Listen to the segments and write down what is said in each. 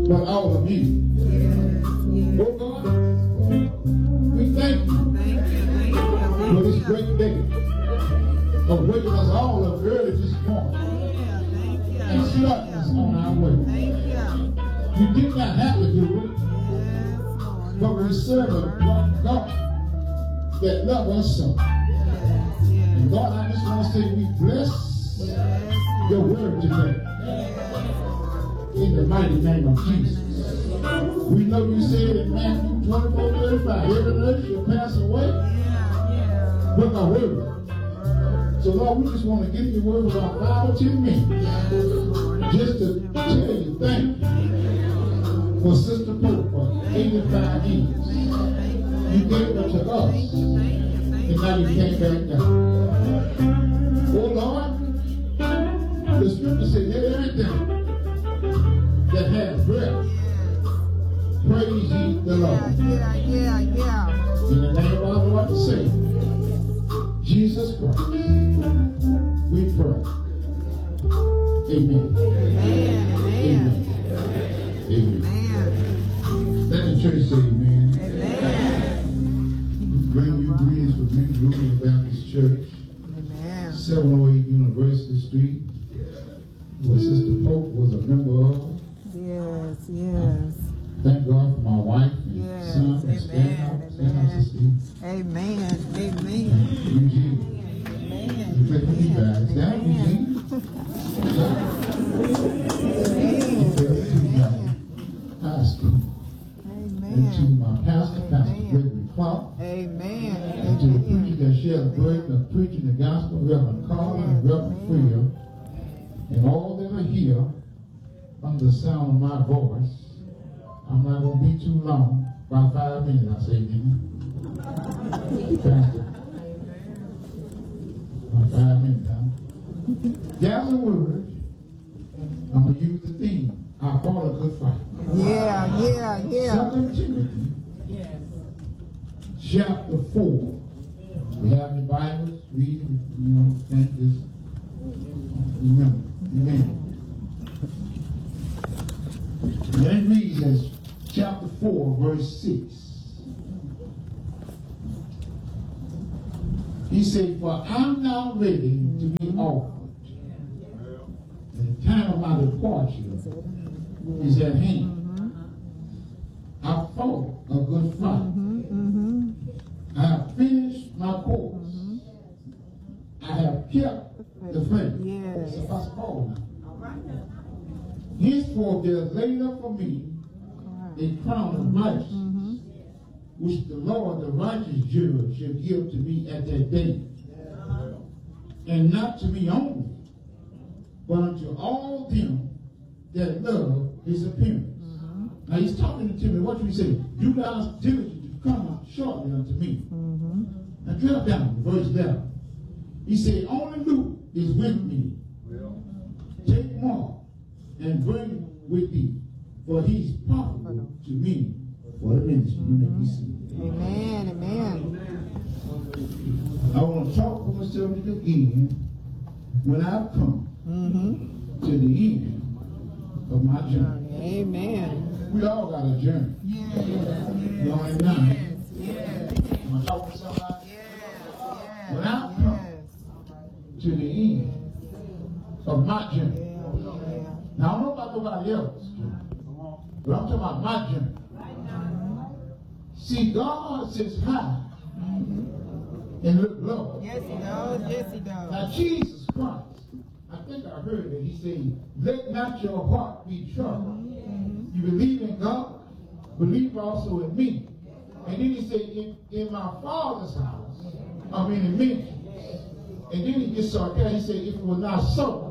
but all of you. Oh God, we thank you for this great day of waking us all up early this morning and starting us on our way. You did not have to do it, but we serve a God that loves us so. And God, I just want to say we bless your word today. In the mighty name of Jesus. We know you said in Matthew 24:35, heaven and earth shall pass away, but my word. So Lord, we just want to give your word about 5 or 10 minutes. Just to tell you thank you for Sister Pope for 85 years. You gave it to us, and now you came back down. Oh Lord, the scripture said let everything that has breath praise ye the Lord. In the name of our Lord and Savior, Jesus Christ, we pray. Amen. Amen. Amen. Let the church say amen. Bring you greetings from me, Lutheran Baptist Church, 708 University Street, where Sister Pope was a member of. Yes. Thank God for my wife and son and stand up, Sister Steve. Amen. Eugene. You play for me guys. Down, Eugene. High school. And to my pastor, Pastor Gregory Clark. Amen. And to the preacher that shared the burden of preaching the gospel, Reverend Carl and Reverend Freer, and all that are here under the sound of my voice. I'm not going to be too long. About 5 minutes, I say, Pastor. About 5 minutes, huh? Gather word. I'm going to use the theme. I fought a good fight. Yeah. 2 Timothy, chapter 4. We have your Bibles, read them, think this. Remember. Amen. And it reads as chapter 4, verse 6. He said, for I'm now ready to be offered. And the time of my departure is at hand. I fought a good fight. I have finished my course. I have kept the faith. Yes. So that's Paul now. Henceforth there is laid up for me a crown of righteousness, which the Lord, the righteous judge, shall give to me at that day. And not to me only, but unto all them that love his appearance. Now he's talking to Timothy. What do he say? Do thou diligently come up shortly unto me. Now drop down, verse 11. He said, only Luke is with me. Take Mark and bring him with thee, for he's profitable to me for the ministry. You may be seated. Amen. I want to talk from myself again when I've come to the end of my journey. Amen. We all got a journey. You only know. I'm going to talk to somebody. When I've come to the end of my journey. Now, I don't know about nobody else's journey, but I'm talking about my journey. See, God sits high and look low. Yes, he does. Now, Jesus Christ, I think I heard that he said, let not your heart be troubled. You believe in God, believe also in me. And then he said, in my Father's house, I mean in me. And then he gets sarcastic. He said, if it was not so,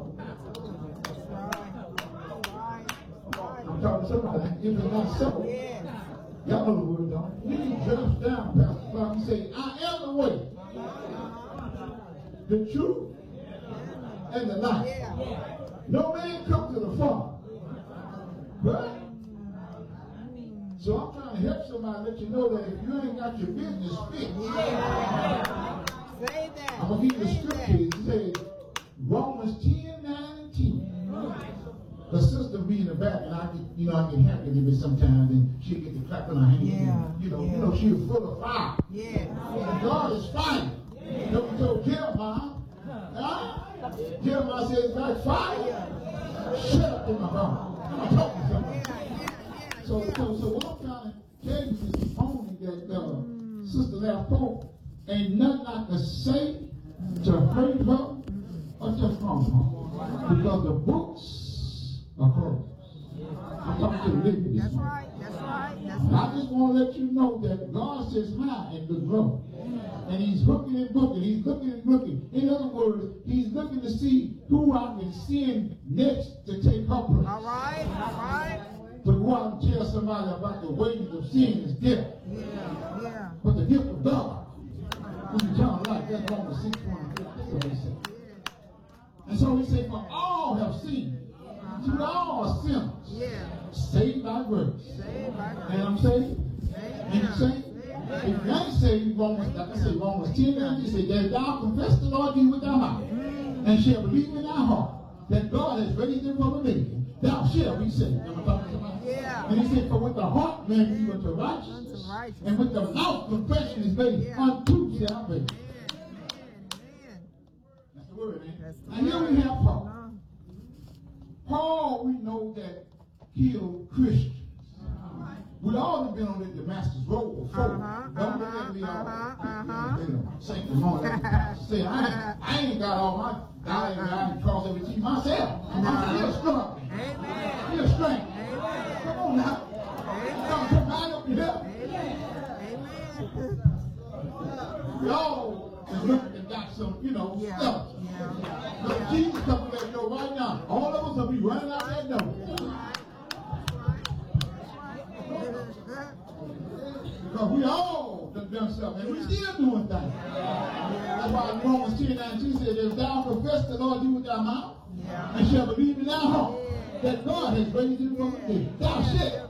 I'm talking to somebody, if it's not so, y'all know the word, don't you? Then he jumps down, Pastor Clark, he said, I am the way, the truth, and the life. No man come to the Father, right? So I'm trying to help somebody, let you know that if you ain't got your business fixed, Say that. I'm going to give you the scripture. It says, Romans 10, 9, and 10. The sister be in the back, and I get happy a little bit sometimes, and she get to clapping her hands. Yeah, And, yeah. she's full of fire. Yeah. God is fire. Don't you told Jeremiah? Jeremiah says, like fire. Shut up in my mouth. I'm talking to somebody. So what I'm trying to tell you this morning that Sister Lapointe ain't nothing I can say to hurt her or to harm her. Because the books are closed. I'm talking to the living this That's morning. right. That's right. That's And I right. just want to let you know that God sits high and looks low. And he's hooking and booking. He's looking and looking. In other words, he's looking to see who I can send next to take her place. All right. All right. To go out and tell somebody about the wages of sin is death. Yeah. But the gift of God is eternal life. That's Romans 6:1. That's what he said. And so he said, for all have sinned. To all are sinners. Yeah. Saved by grace. Saved by grace. And I'm saved. And you saved. If you ain't saved, Romans 10, he said, that thou confess the Lord Jesus with thy mouth, and shall believe in thy heart that God has raised him from the dead, thou shalt be saved. Am I talking to somebody? Yeah. And he said, for with the heart man believe unto righteousness, and with the mouth confession is made unto salvation. That's the word, man. And here we have Paul. Paul, we know that killed Christians. We all have been on the Damascus Road before. Don't look at me all Saint the Lord. Say, I ain't got all my, I ain't crossed every T myself. I'm still strong. Amen. Still strength. Amen. Come on now. Come right up here. Amen. We all is looking and got some, stuff. But Jesus coming to that door right now. All of us will be running out that door. Because we all done stuff, and we still doing things. That's why Romans 10:19 said, if thou confess the Lord Jesus with thy mouth, and shall believe in thy heart, that God has raised him from the dead, thou shalt.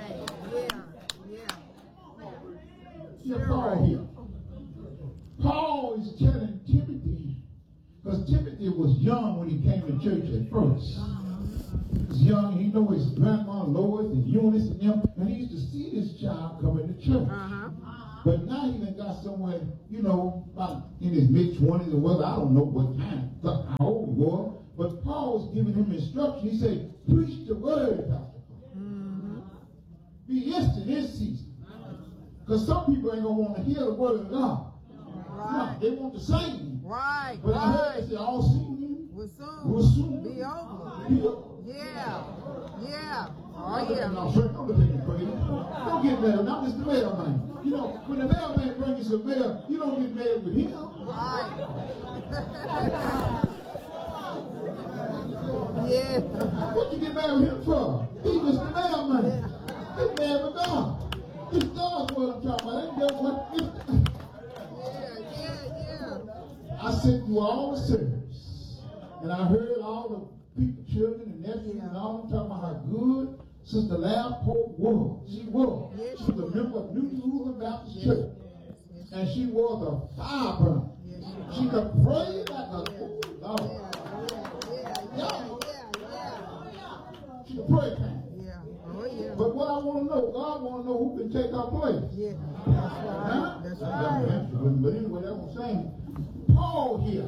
See Paul here. Paul is telling Timothy, because Timothy was young when he came to church at first. He was young, he know his grandma Lois and Eunice and them, and he used to see this child coming to church. But now he done got somewhere, about in his mid-20s or whatever, I don't know what time, how old he was, but Paul was giving him instruction. He said, preach the word, Pastor Paul. Be instant in season. Because some people ain't going to want to hear the word of God. Right. No, they want to sing. Right. But I heard they say all singing will will soon be over. be over. Yeah. Oh, Don't yeah. look at me crazy. Don't get mad. I'm just the mailman. When the mailman brings you some mail, you don't get mad with him. Right. Yeah. What you get mad with him for? He was the mailman. He's mad with God. It's God's word I'm talking about. Ain't that what? Yeah. I sat through all the service, and I heard all the people, children, and nephews, and all them talking about how good Sister Lapointe was. She was. She was a member of New Jerusalem Baptist Church, and she was a firebrand. She could pray like a Lord. She could pray kind. But what I want to know, God want to know who can take our place. Yeah. That's right. But anyway, that's what I'm saying. Paul here,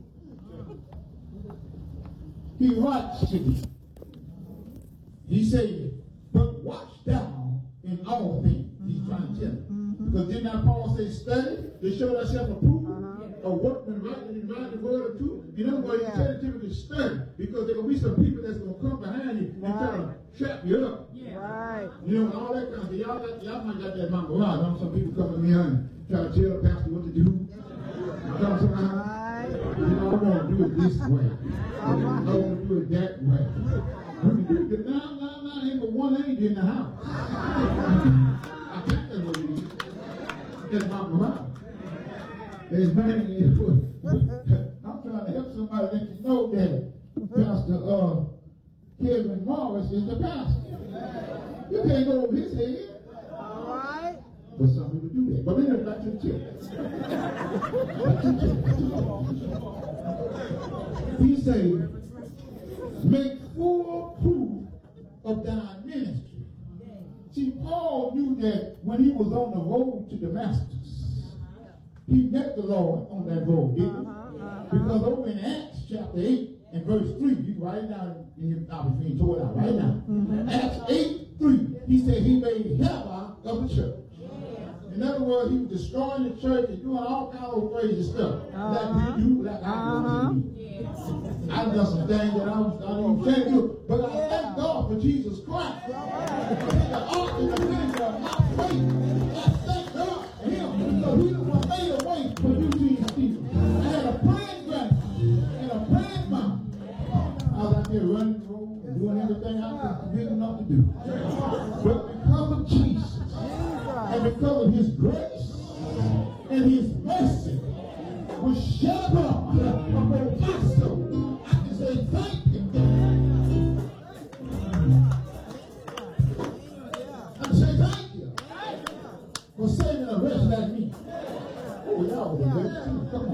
he writes to me. He said, but watch thou in all things. He's trying to tell you. Because did not Paul say, study to show thyself approved? A workman rightly divide the word of truth. In other words, he's telling Timothy to study, because there will be some people that's going to come behind you and try to trap you up. Right. And all that kind of thing. Y'all might got that mama right. Some people come to me and try to tell the pastor what to do. Right. I want to do it this way. I want to do it that way. We can do it. Now, ain't but one angel in the house. I think that's what it is. That's my right. There's many. I'm trying to help somebody let you know that Pastor Kevin Morris is the pastor. You can't go over his head. All right. But some people do that. But anyway, back to the church. He said, make full proof of thine ministry. See, Paul knew that when he was on the road to Damascus, he met the Lord on that road, didn't he? Because over in Acts chapter 8 and verse 3, you can write it down in your Bible if you tore it out right now. Acts 8:3, he said he made havoc of the church. In other words, he was destroying the church and doing all kinds of crazy stuff. Like you do, like I do. I've done some things that I can't do. But I thank God for Jesus Christ. The author and the finisher of my faith. I thank God for him. Because he the one made a way for you, Jesus Stephen. I had a praying grandfather and a praying mom. I was out there running the road and doing everything I was big enough to do. But because of Jesus, and because of his grace and his mercy was shed upon my soul, I can say thank you. I can say thank you for saving a wretch like me. Oh, y'all was a wretch too. Come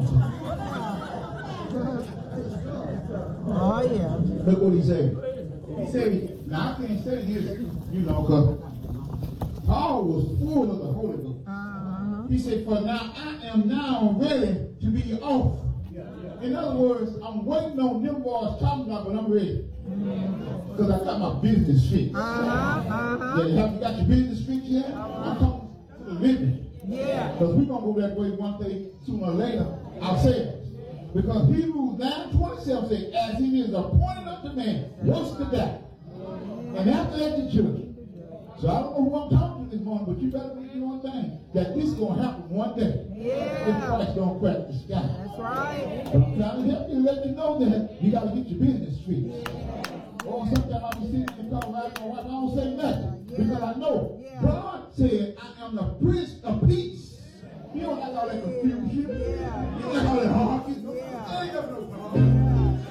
on. Oh, yeah. Look what he said. He said, now I can't say this, because Paul was full of the Holy Ghost. He said, for now I am now ready to be offered. In other words, I'm waiting on them boys talking about, but I'm ready. Because I got my business fixed. Yeah, have you got your business fixed yet? I'm talking to the living. Yeah. Because we're going to go that way one day sooner or later ourselves. Because Hebrews 9:27 says, as it is appointed unto man once to die, and after that the judgment. So I don't know who I'm talking to this morning, but you better be doing one thing, that this is going to happen one day. Yeah. If Christ don't crack the sky. That's right. But I'm trying to help you, let you know that you got to get your business fixed. Or sometimes I'll be sitting in the car right now, I don't say nothing. Because I know God said, I am the Prince of Peace. You don't like all that confusion. You don't like all that hard. I ain't got no problem.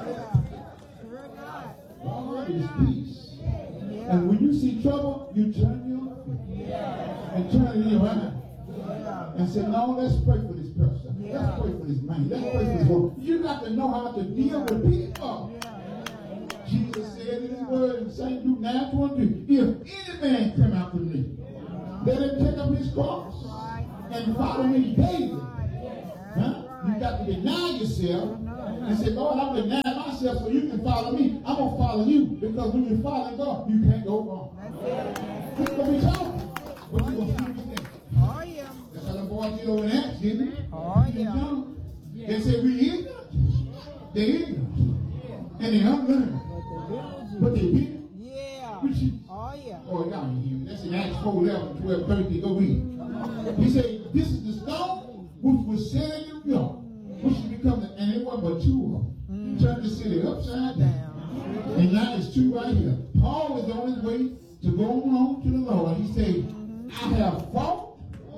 God is peace. And when you see trouble, you turn and turn it around and say, no, let's pray for this person. Let's pray for this man. Let's pray for this woman. You got to know how to deal with people. Jesus said in his word in St. Luke 9:22, if any man come after me, let him take up his cross and follow me daily. Huh? You got to deny yourself and say, Lord, I'm denying myself so you can follow me. I'm going to follow you, because when you follow God, you can't go wrong. He's going to be talking, but you're going to see everything. Oh, yeah. That's how the boys did over in Acts, didn't they? Oh, yeah. They said, we ignorant. They're ignorant. And they unlearned. But they did. Yeah. Oh, yeah. Oh, y'all ain't hear me. That's in Acts 4:11, 12, 13. Go read. He said, this is the stone which was set in the rock, which should become, and it wasn't but two of them. Turned the city upside down. And now there's two right here. Paul is on his way to go on to the Lord. He said, I have fought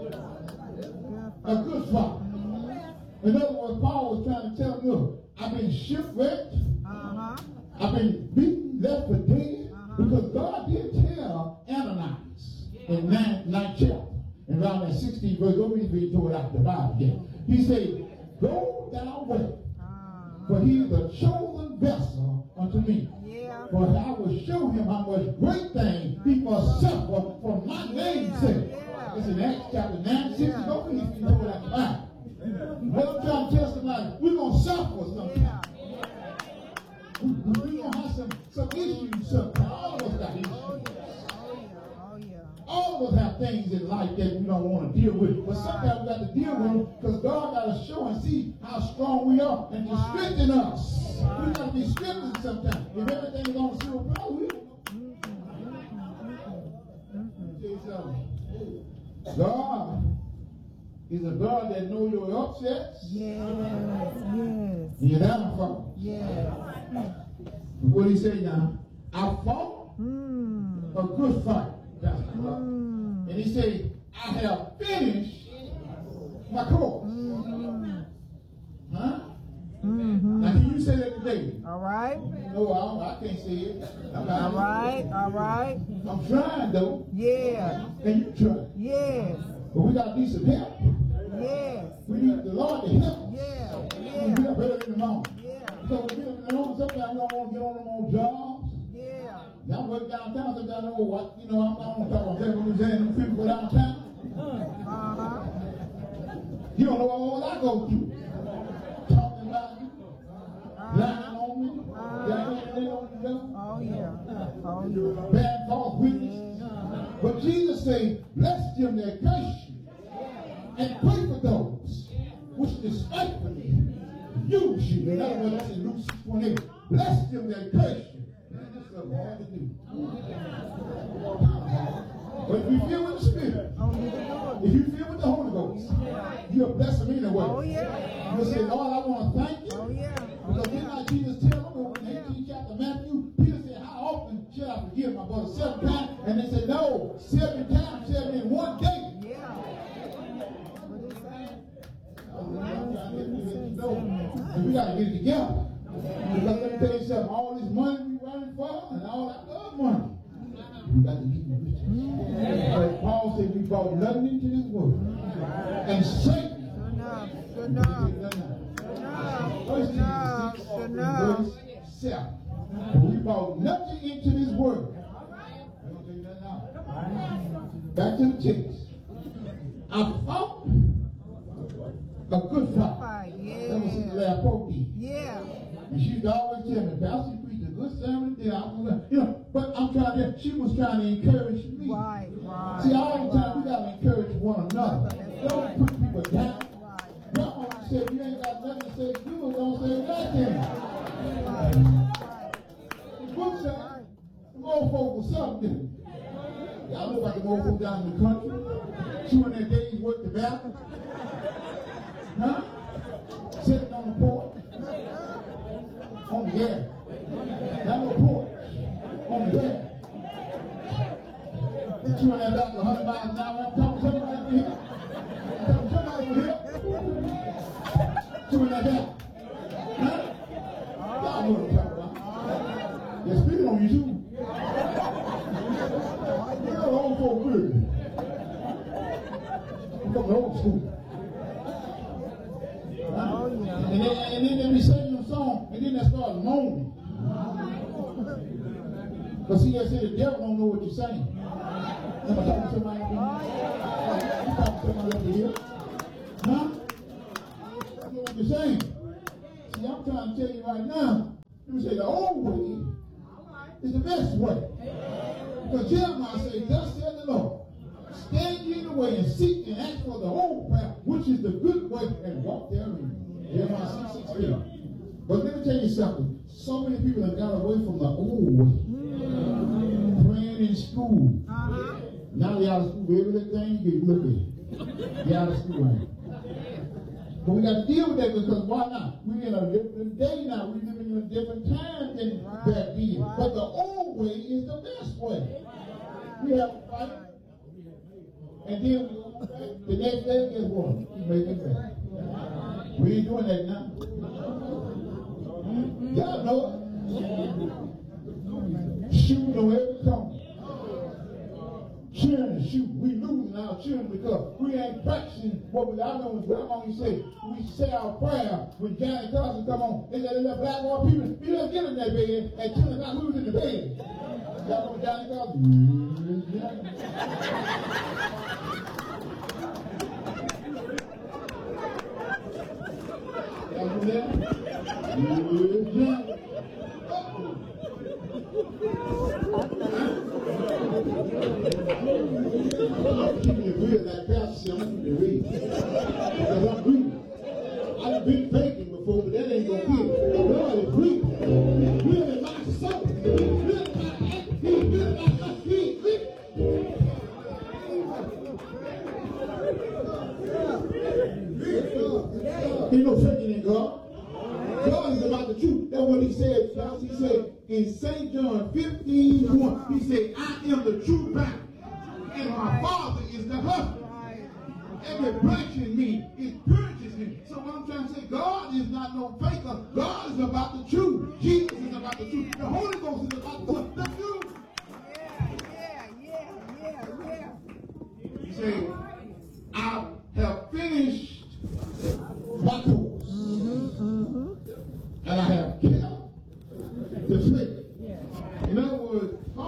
a good fight. In other words, Paul was trying to tell him, look, I've been shipwrecked. I've been beaten, left for dead. Because God did tell Ananias in 9th chapter, and around that 16th verse, go read it toward out the Bible again. He said, go thou way, for he is a chosen vessel unto me. For I will show him how much great things he must suffer for my name's sake. It's in Acts chapter 9, 6. Go read it toward out the Bible. What I'm trying to tell somebody, we're going to suffer sometimes. We're going to have some issues sometimes. All of us got issues. All of us have things in life that we don't want to deal with. But sometimes we got to deal with them because God got to show and see how strong we are and to strengthen us. We got to be strengthened sometimes. If everything is on silver platter, we God is a God that knows your upsets. Your downfall. What he say now? I fought a good fight. And he said, I have finished my course. Huh? Now can you say that today? All right. No, I can't say it. All right. I'm trying though. Yeah. And you try. Yes. But we got to need some help. Yes. We need the Lord to help us. Yeah. We get up early in the morning. Yeah. So we get up in the morning, sometimes we don't want to get on them old jobs. Yeah. Y'all work downtown, so y'all know what, you know, I'm not going to talk about them people go downtown. You don't know all I go through. Talking about you. Lying on me. Lying on the devil. Oh, yeah. Oh, yeah. Bad false witnesses. But Jesus said, bless them that curse you. And pray for those which despitefully use you. In other words, that's in Luke 6:28. Bless them that curse you. That's hard to do. But if you feel with the Spirit, if you feel with the Holy Ghost, you'll bless them anyway. Oh, yeah. You'll say, Lord, I want to thank you. Oh, yeah. Because then like Jesus tell them in 18th chapter Matthew, Peter said, how often should I forgive my brother? 7 times? And they said, no, 7 times, 7 in one day. Yeah. And we got to get it together. Because let me tell you something, all this money we running for and all that other money, we got to get the riches. But Paul said we brought nothing into this world. And Satan, Good enough. we brought nothing into this world. Back to the text. I fought a good fight. That was the last protein. Yeah. And she used to always tell me, Pastor, you preached a good sermon today. But I'm trying to, she was trying to encourage me. Right. See, all the time we got to encourage one another. Don't put people down. Grandma said, you ain't got nothing to say, you don't say nothing. The book said, the old folk was something. Y'all know about the old folk down in the country. She went their days work the bathroom. Huh? Sitting on the porch. On the air. Not no porch. On the air. She went that back 100 miles an hour. I'm talking somebody over here. Somebody over here. She went that back. Huh? Y'all know what I'm talking about. They're speaking on you too. You're old folk weird. You're from the old school. And then they be singing a song, and then they start moaning. Because see, they say the devil don't know what you're saying. Am I talking to somebody over here? You talking to somebody over here? Huh? You know what you're saying? See, I'm trying to tell you right now, let me say the old way is the best way. Because Jeremiah says, thus said the Lord, stand ye in the way and seek and ask for the old path, which is the good way, and walk therein. Jeremiah 6:16. But let me tell you something. So many people have got away from the old way. Praying in school. Now they're out of school. Everything you can look at. They're out of school right. But we got to deal with that because why not? We're in a different day now. We're living in a different time than back then. But the old way is the best way. We have to fight. And then we go back. The next day, guess what? We make it back. We ain't doing that now. Y'all know it. Shooting on every corner. Cheering and shooting. We losing our children because we ain't practicing what we, I know when Grandma used to say, we say our prayer when Johnny Carson come on. They got little black boy people, we don't get in that bed and killing us, we was in the bed. Y'all know Johnny Carson? Y'all know that? I'm keeping it real like Pastor said, I'm keeping it real. Because I'm breathing. I've been faking before, but that ain't gonna kill me. God is breathing. Real in my soul. Real in my attitude. Real in my feet. Ain't no faking in God. God is about the truth. That's what he said. He said in St. John 15:1, he said, I am the true vine, and my Father is the husband. Every branch in me, it purges me. So what I'm trying to say, God is not no faker. God is about the truth. Jesus is about the truth. The Holy Ghost is about the truth. Yeah. He said, I have finished my course. And I have kept the faith. In other words,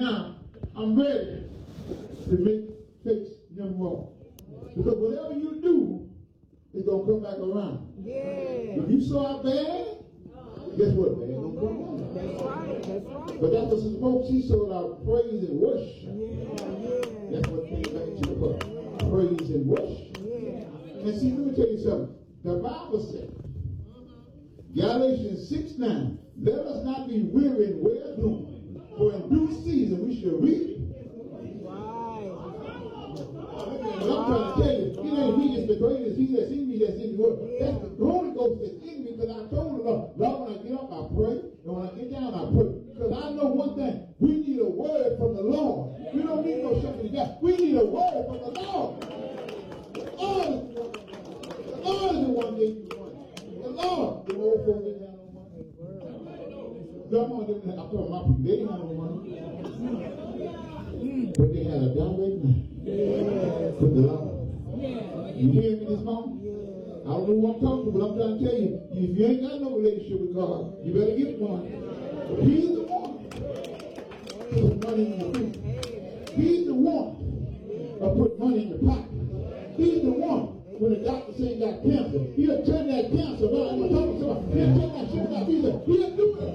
now I'm ready to fix them wrong. Because whatever you do, it's going to come back around. Yeah. If you saw it bad, guess what, man? It's going to come back. That's right. That's right. But that's what Sister Pope, she sold out praise and worship. Yeah. That's what came back to the book. Praise and worship. Yeah. And see, let me tell you something. The Bible says, Galatians 6:9, let us not be weary in well doing, for in due season we shall reap. Right. But I'm trying to tell you, it ain't me that's the greatest. He that's in me that's in the world. That's the Holy Ghost that's in me, because I told the Lord, when I get up, I pray. And when I get down, I pray. Because I know one thing. We need a word from the Lord. We don't need no shucking together. We need a word from the Lord. The Lord is the one that gave you money. The Lord, the old folks didn't have no money. I'm talking about people. They didn't have no money. But they had a direct line with the Lord. You hear me this moment? I don't know who I'm talking to, but I'm trying to tell you, if you ain't got no relationship with God, you better get one. He's the one to put money in your feet. He's the one to put money in your pocket. He's the one when the doctor says you got cancer. He'll turn that cancer around. I'm talking to somebody. He'll turn that shit around. He'll do it.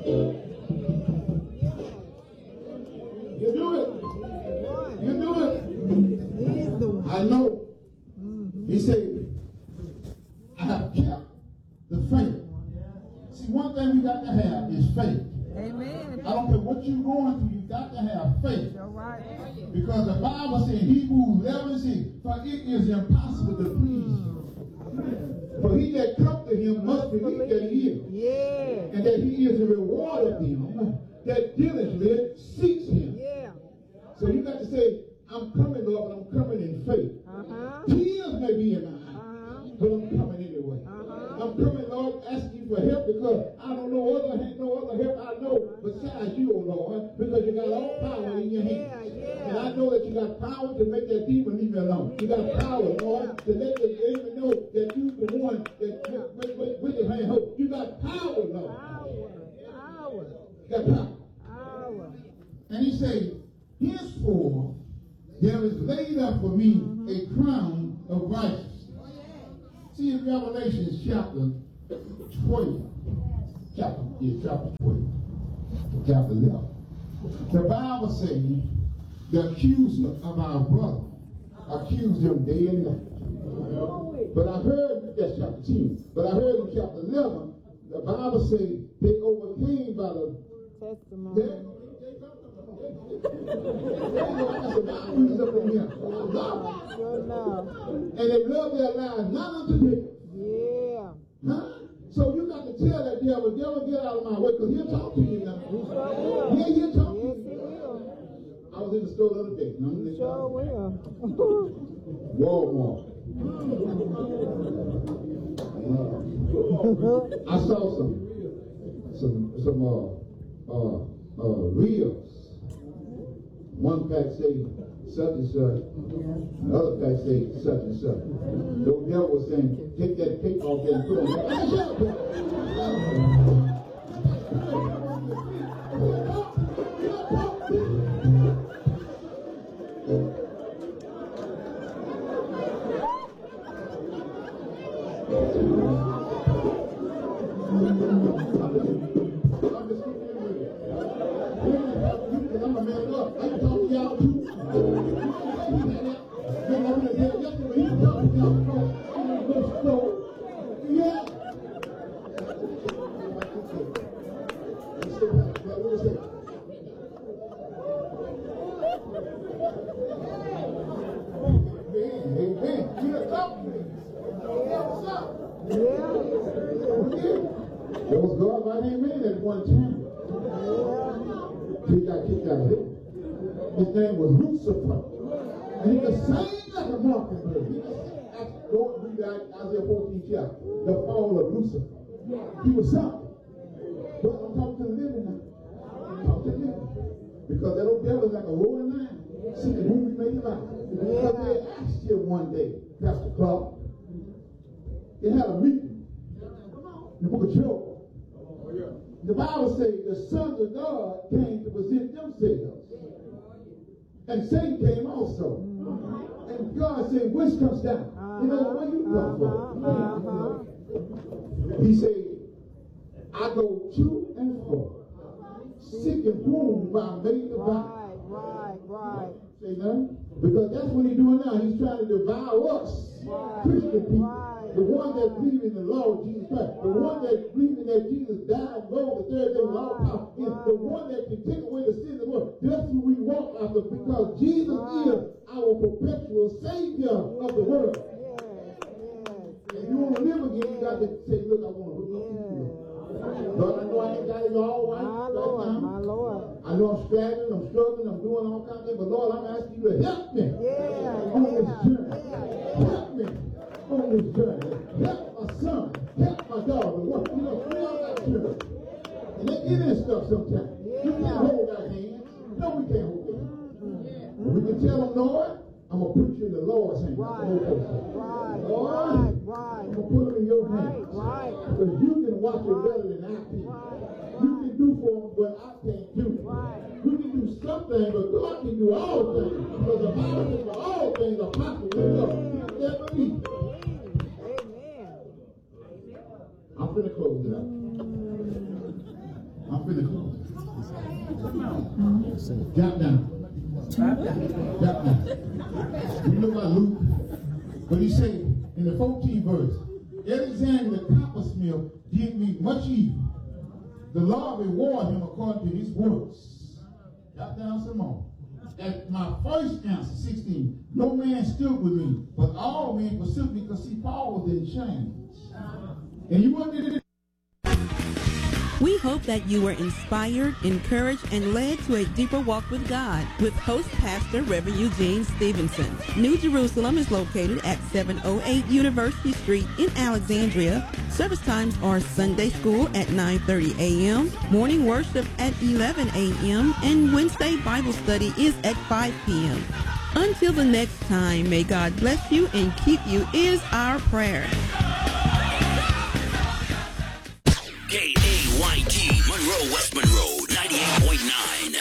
He'll do it. He'll do it. I know. He said, I have kept the faith. See, one thing we got to have is faith. Amen. I don't care what you're going through, you got to have faith. You're right. Because the Bible says in Hebrews 11:6, for it is impossible to please you. For he that comes to him must believe that he is. Yeah. And that he is a reward of them that diligently seeks him. Yeah. So you got to say, I'm coming, Lord, but I'm coming in faith. Tears may be in my eyes, but I'm coming anyway. I'm coming, Lord, asking you for help, because I don't know no other help I know besides you, oh Lord, because you got all power in your hands. And I know that you got power to make that demon leave me alone. You got power, Lord, to let the demon know that you're the one that with your hand hold. You got power, Lord. Power. You got power. And he said, henceforth there is laid up for me a crown of righteousness. See in Revelation chapter 12. Chapter 12. Chapter 11. The Bible says the accuser of our brother accused him day and night. But I heard, that's chapter 10. But I heard in chapter 11, the Bible says they overcame by the testimony. And they love their lives not unto death. Yeah. Huh? So you got to tell that devil, get out of my way, because he'll talk to you now. Yeah, he'll talk to you. Yes, he will. I was in the store the other day. He sure will. Walmart. I saw some reels. One fact say such and such, the other fact say such and such. The devil was saying, take that cake off there and put on I'm a man up. I can talk to y'all too. Yeah. There was God by name in at one time. He got kicked out of here. His name was Lucifer. And he was singing like a mockingbird. He was singing. Go and read that Isaiah 14 chapter. The fall of Lucifer. He was something. But I'm talking to the living now. I'm talking to the living. Because that old devil is like a roaring lion. See the movie made him out. Because they asked him one day, Pastor Clark, they had a meeting in the book of Job. The Bible says the sons of God came to present themselves And Satan came also. And God said, which comes down? You know, where you come from? He said, I go to and fro, seeking whom I may devour. Right. Say nothing? Because that's what he's doing now. He's trying to devour us, Christian people. The one that believe in the Lord Jesus Christ. The one that believe that Jesus died and rose the third day with all power. The one that can take away the sin of the world. That's who we walk after, because Jesus is our perpetual Savior of the world. If you want to live again, you got to say, look, I want to look up to you. Lord, I know I ain't got it all right now. My Lord. I know I'm struggling, I'm doing all kinds of things, but Lord, I'm asking you to help me on this journey. Help me on this journey. Help my son. Help my daughter. What? You know, we all got journey. And they get in stuff sometimes. We can't hold our hands. No, we can't hold their hands. We can tell them, Lord, I'm going to put you in the Lord's hands. Lord, I'm going to put them in your hands. Because you can watch it better than I can. You can do for them what I can't do. You can do something, but God can do all things. Because the Bible says for all things are possible with God. Never be. I'm finna close it out. I'm finna close it. Drop down. We know about Luke, but he said in the 14th verse, Alexander the coppersmith did me much evil. The Lord reward him according to his works. Drop down some more. At my first answer, 16, no man stood with me, but all men forsook me, because see, Paul was in chains. And you wanted to. We hope that you were inspired, encouraged, and led to a deeper walk with God with host pastor Reverend Eugene Stevenson. New Jerusalem is located at 708 University Street in Alexandria. Service times are Sunday school at 9:30 a.m., morning worship at 11 a.m., and Wednesday Bible study is at 5 p.m. Until the next time, may God bless you and keep you is our prayer. KAYT, Monroe, West Monroe, 98.9.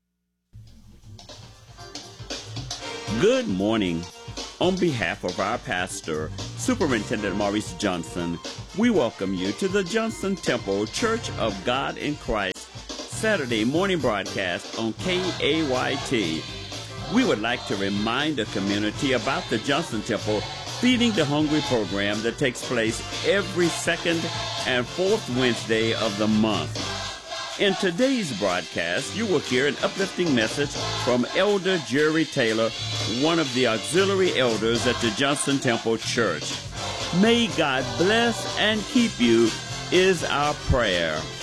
Good morning. On behalf of our pastor, Superintendent Maurice Johnson, we welcome you to the Johnson Temple Church of God in Christ Saturday morning broadcast on KAYT. We would like to remind the community about the Johnson Temple Feeding the Hungry program that takes place every second and fourth Wednesday of the month. In today's broadcast, you will hear an uplifting message from Elder Jerry Taylor, one of the auxiliary elders at the Johnson Temple Church. May God bless and keep you is our prayer.